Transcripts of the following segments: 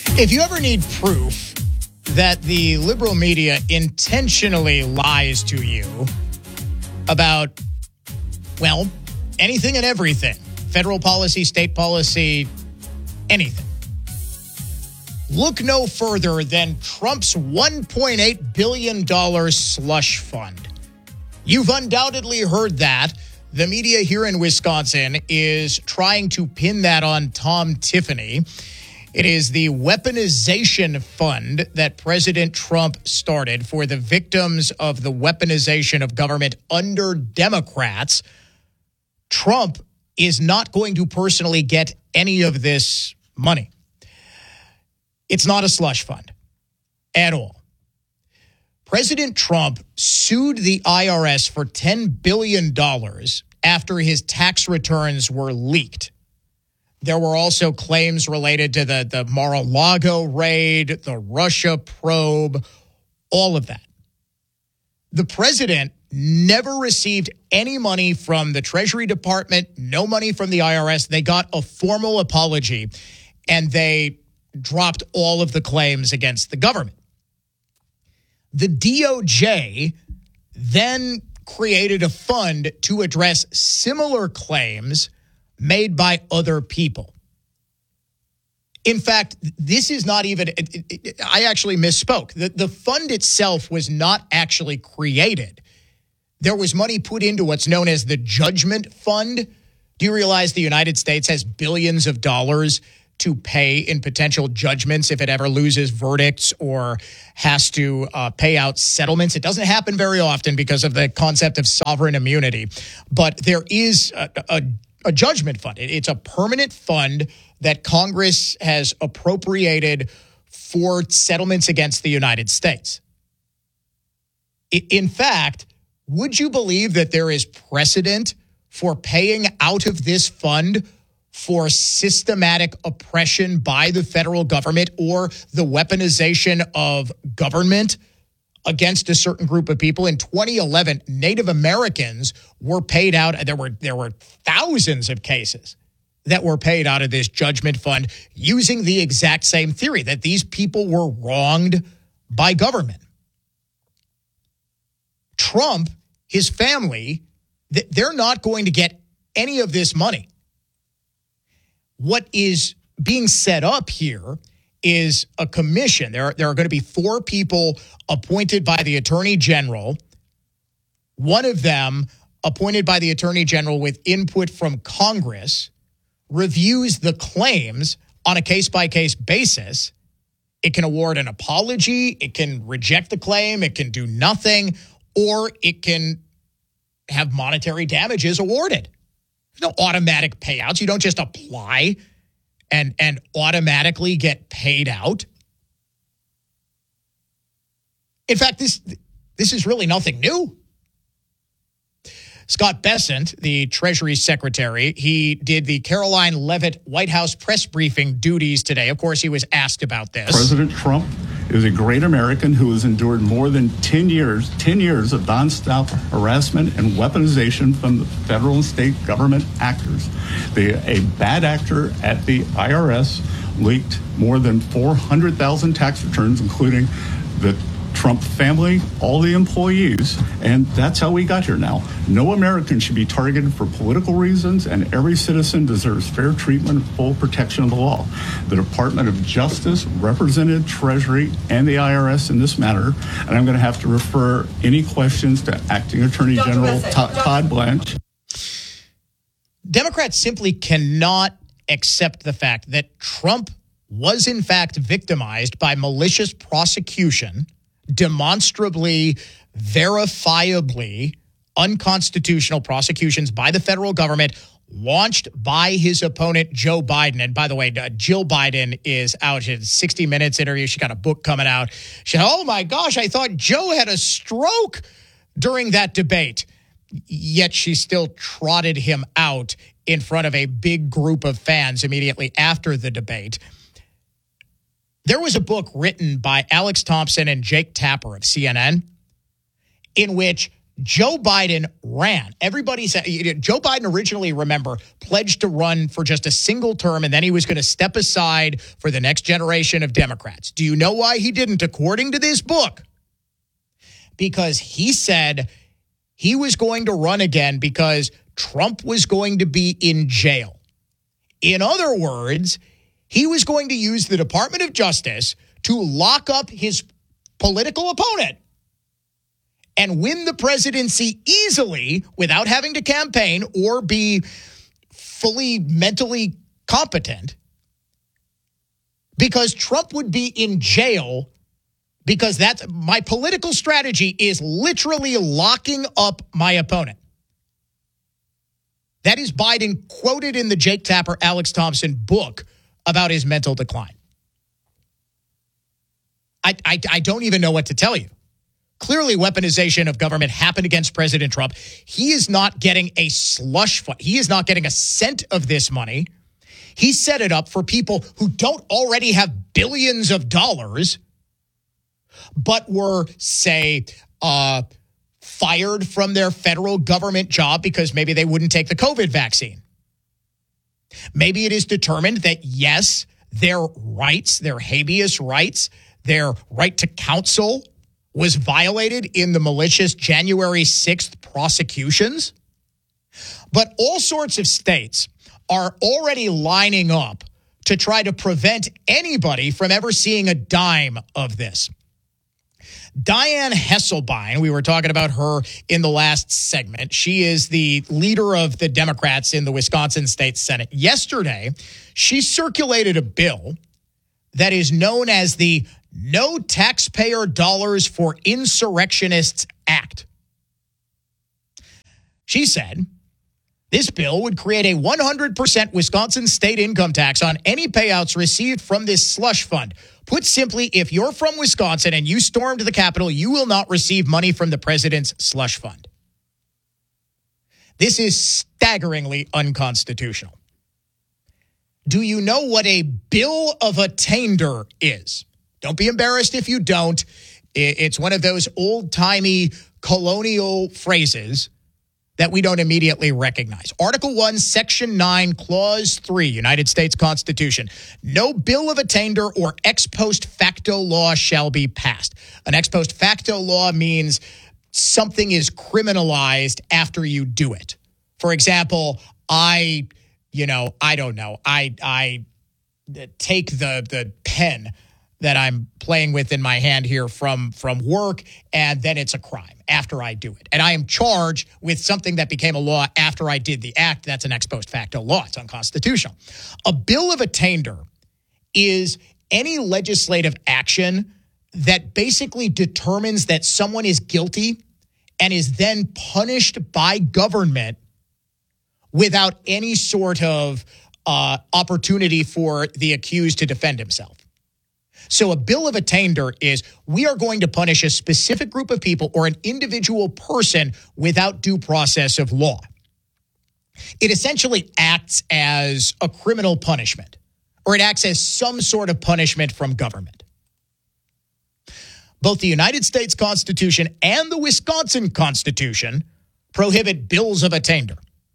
If you ever need proof that the liberal media intentionally lies to you about, well, anything and everything, federal policy, state policy, anything, look no further than Trump's $1.8 billion slush fund. You've undoubtedly heard that. The media here in Wisconsin is trying to pin that on Tom Tiffany. It is the weaponization fund that President Trump started for the victims of the weaponization of government under Democrats. Trump is not going to personally get any of this money. It's not a slush fund at all. President Trump sued the IRS for $10 billion after his tax returns were leaked. There were also claims related to the Mar-a-Lago raid, the Russia probe, all of that. The president never received any money from the Treasury Department, no money from the IRS. They got a formal apology, and they dropped all of the claims against the government. The DOJ then created a fund to address similar claims made by other people. In fact, this is not even, I actually misspoke. The fund itself was not actually created. There was money put into what's known as the Judgment Fund. Do you realize the United States has billions of dollars to pay in potential judgments if it ever loses verdicts or has to pay out settlements? It doesn't happen very often because of the concept of sovereign immunity. But there is a judgment fund. It's a permanent fund that Congress has appropriated for settlements against the United States. In fact, would you believe that there is precedent for paying out of this fund for systematic oppression by the federal government or the weaponization of government against a certain group of people? In 2011, Native Americans were paid out. There were thousands of cases that were paid out of this judgment fund using the exact same theory that these people were wronged by government. Trump, his family, they're not going to get any of this money. What is being set up here is a commission. There are going to be 4 people appointed by the Attorney General. One of them, appointed by the Attorney General with input from Congress, reviews the claims on a case-by-case basis. It can award an apology, it can reject the claim, it can do nothing, or it can have monetary damages awarded. There's no automatic payouts. You don't just apply and automatically get paid out. In fact, this is really nothing new. Scott Bessent, the Treasury Secretary, he did the Caroline Leavitt White House press briefing duties today. Of course, he was asked about this. President Trump is a great American who has endured more than 10 years of nonstop harassment and weaponization from the federal and state government actors. A bad actor at the IRS leaked more than 400,000 tax returns, including the Trump family, all the employees, and that's how we got here now. No American should be targeted for political reasons, and every citizen deserves fair treatment and full protection of the law. The Department of Justice represented Treasury and the IRS in this matter, and I'm going to have to refer any questions to Acting Attorney General Todd Blanche. Democrats simply cannot accept the fact that Trump was in fact victimized by malicious prosecution, demonstrably, verifiably unconstitutional prosecutions by the federal government launched by his opponent, Joe Biden. And by the way, Jill Biden is out. She had a 60 Minutes interview. She got a book coming out. She said, oh my gosh, I thought Joe had a stroke during that debate. Yet she still trotted him out in front of a big group of fans immediately after the debate. There was a book written by Alex Thompson and Jake Tapper of CNN in which Joe Biden ran. Everybody said, Joe Biden originally, remember, pledged to run for just a single term, and then he was going to step aside for the next generation of Democrats. Do you know why he didn't, according to this book? Because he said he was going to run again because Trump was going to be in jail. In other words, he was going to use the Department of Justice to lock up his political opponent and win the presidency easily without having to campaign or be fully mentally competent, because Trump would be in jail, because that's my political strategy is literally locking up my opponent. That is Biden quoted in the Jake Tapper, Alex Thompson book about his mental decline. I don't even know what to tell you. Clearly, weaponization of government happened against President Trump. He is not getting a slush fund. He is not getting a cent of this money. He set it up for people who don't already have billions of dollars, but were, say, fired from their federal government job because maybe they wouldn't take the COVID vaccine. Maybe it is determined that, yes, their rights, their habeas rights, their right to counsel was violated in the malicious January 6th prosecutions. But all sorts of states are already lining up to try to prevent anybody from ever seeing a dime of this. Dianne Hesselbein, we were talking about her in the last segment. She is the leader of the Democrats in the Wisconsin State Senate. Yesterday, she circulated a bill that is known as the No Taxpayer Dollars for Insurrectionists Act. She said this bill would create a 100% Wisconsin state income tax on any payouts received from this slush fund. Put simply, if you're from Wisconsin and you stormed the Capitol, you will not receive money from the president's slush fund. This is staggeringly unconstitutional. Do you know what a bill of attainder is? Don't be embarrassed if you don't. It's one of those old-timey colonial phrases that we don't immediately recognize. Article 1, Section 9, Clause 3, United States Constitution. No bill of attainder or ex post facto law shall be passed. An ex post facto law means something is criminalized after you do it. For example, I take the pen that I'm playing with in my hand here from work, and then it's a crime after I do it. And I am charged with something that became a law after I did the act. That's an ex post facto law. It's unconstitutional. A bill of attainder is any legislative action that basically determines that someone is guilty and is then punished by government without any sort of opportunity for the accused to defend himself. So a bill of attainder is we are going to punish a specific group of people or an individual person without due process of law. It essentially acts as a criminal punishment, or it acts as some sort of punishment from government. Both the United States Constitution and the Wisconsin Constitution prohibit bills of attainder.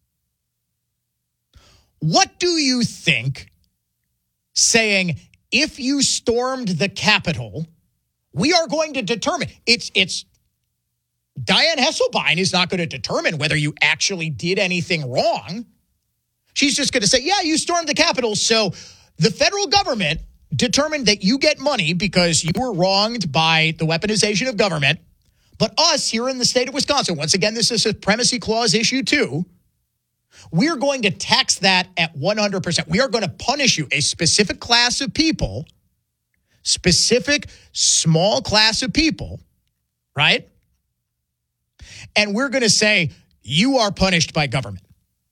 What do you think saying, if you stormed the Capitol, we are going to determine, it's Dianne Hesselbein is not going to determine whether you actually did anything wrong. She's just going to say, yeah, you stormed the Capitol, so the federal government determined that you get money because you were wronged by the weaponization of government. But us here in the state of Wisconsin, once again, this is a supremacy clause issue too, we're going to tax that at 100%. We are going to punish you, a specific class of people, specific small class of people, right? And we're going to say, you are punished by government.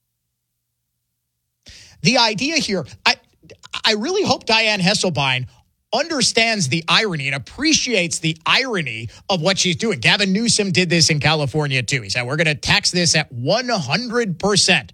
The idea here, I really hope Dianne Hesselbein understands the irony and appreciates the irony of what she's doing. Gavin Newsom did this in California too. He said, we're going to tax this at 100%.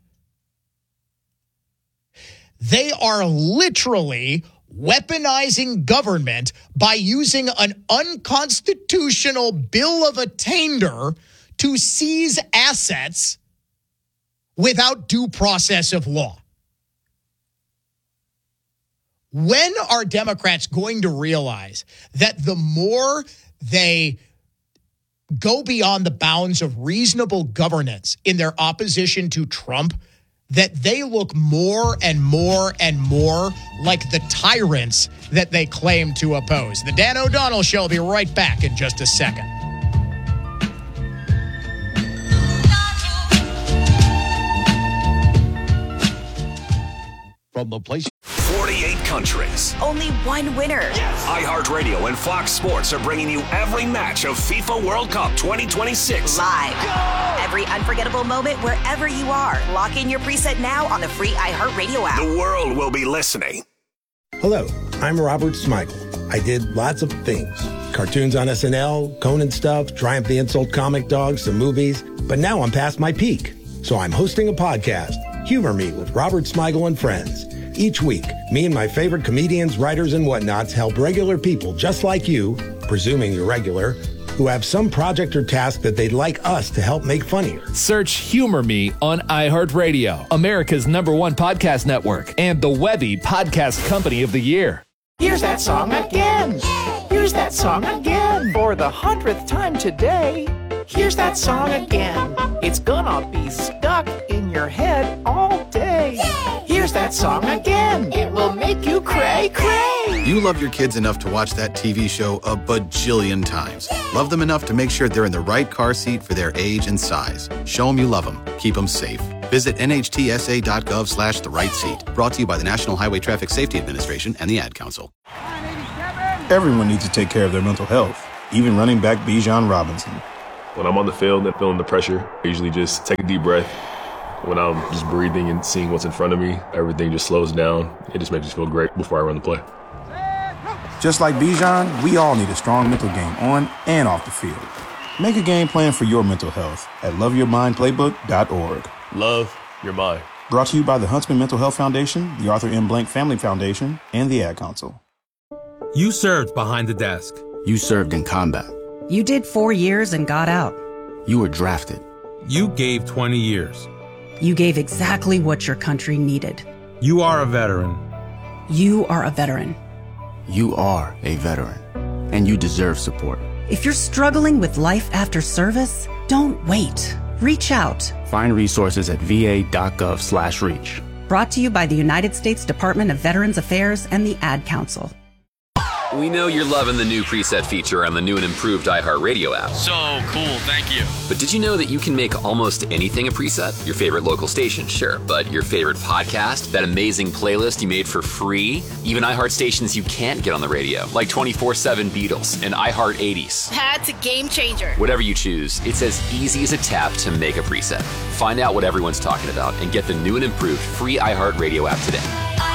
They are literally weaponizing government by using an unconstitutional bill of attainder to seize assets without due process of law. When are Democrats going to realize that the more they go beyond the bounds of reasonable governance in their opposition to Trump, that they look more and more and more like the tyrants that they claim to oppose? The Dan O'Donnell Show will be right back in just a second. From the place. 48 countries. Only one winner. Yes. iHeartRadio and Fox Sports are bringing you every match of FIFA World Cup 2026. Live. Go! Every unforgettable moment wherever you are. Lock in your preset now on the free iHeartRadio app. The world will be listening. Hello, I'm Robert Smigel. I did lots of things. Cartoons on SNL, Conan stuff, Triumph the Insult comic dogs, some movies. But now I'm past my peak. So I'm hosting a podcast, Humor Me with Robert Smigel and Friends. Each week, me and my favorite comedians, writers, and whatnots help regular people just like you, presuming you're regular, who have some project or task that they'd like us to help make funnier. Search Humor Me on iHeartRadio, America's #1 podcast network, and the Webby Podcast Company of the Year. Here's that song again. Here's that song again. For the 100th time today, here's that song again. It's gonna be stuck in your head all day. Here's that song again. It will make you cray, cray. You love your kids enough to watch that TV show a bajillion times. Love them enough to make sure they're in the right car seat for their age and size. Show them you love them. Keep them safe. Visit nhtsa.gov/the right seat. Brought to you by the National Highway Traffic Safety Administration and the Ad Council. Everyone needs to take care of their mental health, even running back Bijan Robinson. When I'm on the field and feeling the pressure, I usually just take a deep breath. When I'm just breathing and seeing what's in front of me, everything just slows down. It just makes me feel great before I run the play. Just like Bijan, we all need a strong mental game on and off the field. Make a game plan for your mental health at loveyourmindplaybook.org. Love your mind. Brought to you by the Huntsman Mental Health Foundation, the Arthur M. Blank Family Foundation, and the Ad Council. You served behind the desk. You served in combat. You did 4 years and got out. You were drafted. You gave 20 years. You gave exactly what your country needed. You are a veteran. You are a veteran. You are a veteran, and you deserve support. If you're struggling with life after service, don't wait. Reach out. Find resources at va.gov/reach. Brought to you by the United States Department of Veterans Affairs and the Ad Council. We know you're loving the new preset feature on the new and improved iHeartRadio app. So cool, thank you. But did you know that you can make almost anything a preset? Your favorite local station, sure, but your favorite podcast, that amazing playlist you made for free, even iHeart stations you can't get on the radio, like 24/7 Beatles and iHeart 80s. That's a game changer. Whatever you choose, it's as easy as a tap to make a preset. Find out what everyone's talking about and get the new and improved free iHeartRadio app today.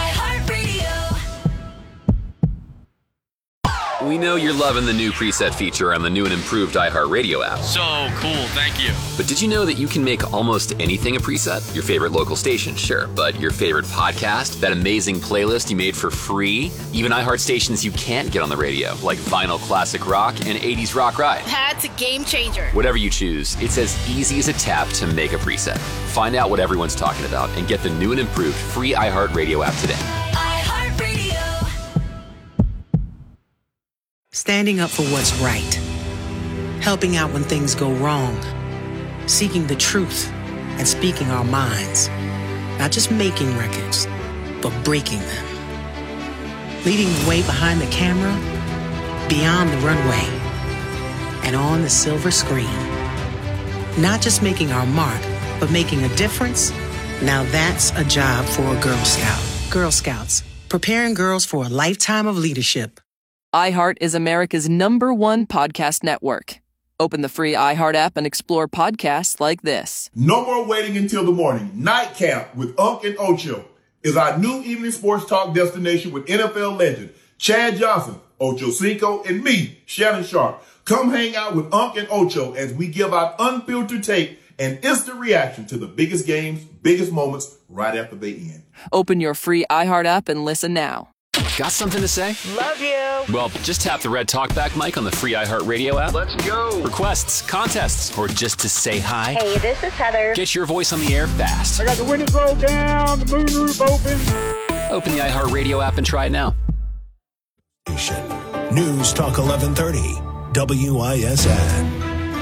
We know you're loving the new preset feature on the new and improved iHeartRadio app. So cool, thank you. But did you know that you can make almost anything a preset? Your favorite local station, sure, but your favorite podcast, that amazing playlist you made for free, even iHeart stations you can't get on the radio, like Vinyl Classic Rock and 80s Rock Ride. That's a game changer. Whatever you choose, it's as easy as a tap to make a preset. Find out what everyone's talking about and get the new and improved free iHeartRadio app today. Standing up for what's right. Helping out when things go wrong. Seeking the truth and speaking our minds. Not just making records, but breaking them. Leading the way behind the camera, beyond the runway, and on the silver screen. Not just making our mark, but making a difference. Now that's a job for a Girl Scout. Girl Scouts, preparing girls for a lifetime of leadership. iHeart is America's #1 podcast network. Open the free iHeart app and explore podcasts like this. No more waiting until the morning. Nightcap with Unc and Ocho is our new evening sports talk destination with NFL legend Chad Johnson, Ocho Cinco, and me, Shannon Sharp. Come hang out with Unc and Ocho as we give out unfiltered tape and instant reaction to the biggest games, biggest moments right after they end. Open your free iHeart app and listen now. Got something to say? Love you. Well, just tap the red talkback mic on the free iHeartRadio app. Let's go. Requests, contests, or just to say hi. Hey, this is Heather. Get your voice on the air fast. I got the windows rolled down, the moonroof open. Open the iHeartRadio app and try it now. News Talk 1130, WISN.